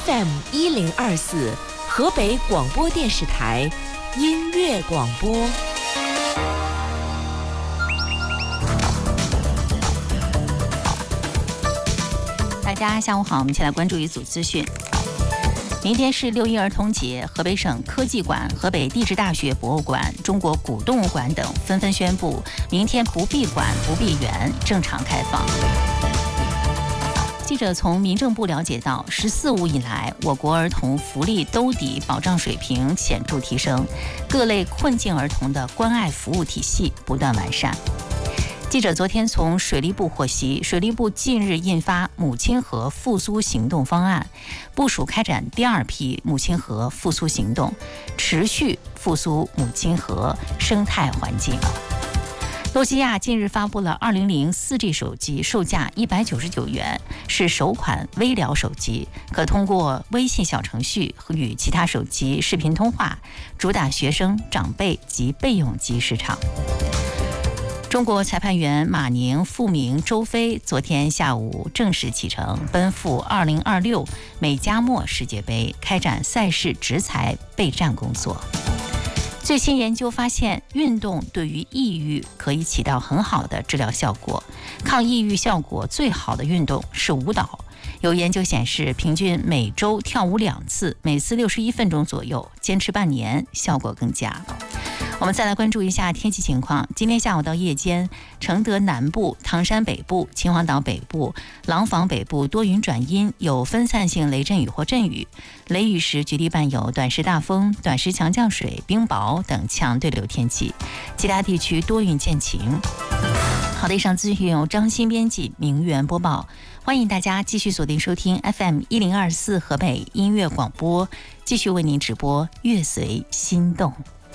FM1024河北广播电视台音乐广播。 大家下午好，我们一起来关注一组资讯。明天是6·1儿童节，河北省科技馆、河北地质大学博物馆、中国古动物馆等纷纷宣布，明天不闭馆、不闭园，正常开放。记者从民政部了解到，14五以来，我国儿童福利兜底保障水平显著提升，各类困境儿童的关爱服务体系不断完善。记者昨天从水利部获悉，水利部近日印发母亲河复苏行动方案，部署开展第2批母亲河复苏行动，持续复苏母亲河生态环境。诺基亚近日发布了2010 4G 手机，售价199元，是首款微聊手机，可通过微信小程序与其他手机视频通话，主打学生、长辈及备用机市场。中国裁判员马宁、傅明、周飞昨天下午正式启程，奔赴2026美加墨世界杯，开展赛事执裁备战工作。最新研究发现，运动对于抑郁可以起到很好的治疗效果。抗抑郁效果最好的运动是舞蹈。有研究显示，平均每周跳舞2次，每次61分钟左右，坚持半年，效果更佳。我们再来关注一下天气情况。今天下午到夜间，承德南部、唐山北部、秦皇岛北部、廊坊北部多云转阴，有分散性雷阵雨或阵雨。雷雨时局地伴有短时大风、短时强降水、冰雹等强对流天气。其他地区多云见晴。好的，以上资讯由张欣编辑，明媛播报。欢迎大家继续锁定收听 FM1024河北音乐广播，继续为您直播乐随心动。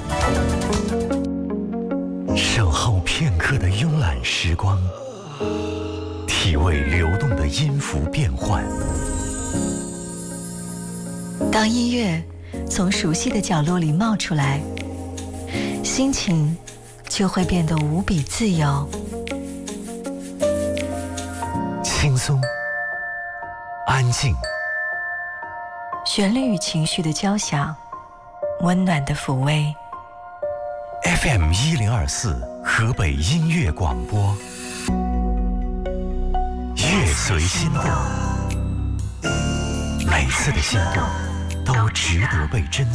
守候片刻的慵懒时光，体味流动的音符变换。 当音乐从熟悉的角落里冒出来，心情就会变得无比自由。 轻松，安静， 旋律与情绪的交响，温暖的抚慰。 FM1024河北音乐广播，乐随心动，每次的心动都值得被珍惜。